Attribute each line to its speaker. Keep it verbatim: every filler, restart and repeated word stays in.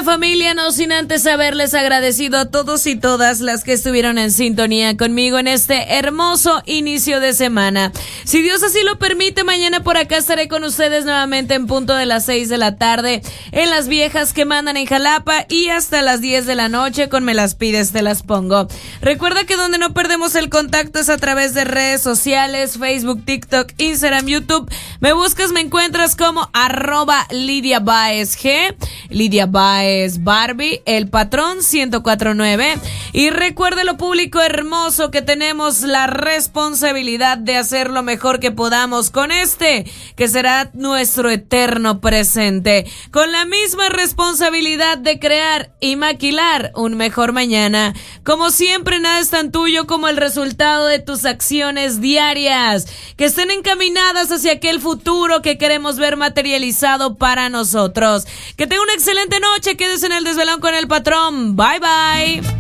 Speaker 1: Bella familia, no sin antes haberles agradecido a todos y todas las que estuvieron en sintonía conmigo en este hermoso inicio de semana. Si Dios así lo permite, mañana por acá estaré con ustedes nuevamente en punto de las seis de la tarde en Las Viejas que Mandan en Jalapa y hasta las diez de la noche con Me Las Pides, Te Las Pongo. Recuerda que donde no perdemos el contacto es a través de redes sociales, Facebook, TikTok, Instagram, YouTube. Me buscas, me encuentras como arroba Lidia Baez G, Lidia Baez Barbie, el patrón ciento cuatro punto nueve. Y recuerde, lo público hermoso, que tenemos la responsabilidad de hacer lo mejor que podamos con este, que será nuestro eterno presente, con la misma responsabilidad de crear y maquilar un mejor mañana. Como siempre, nada es tan tuyo como el resultado de tus acciones diarias, que estén encaminadas hacia aquel futuro que queremos ver materializado para nosotros. Que tenga una excelente noche, quédese en el desvelón con el patrón. Bye bye.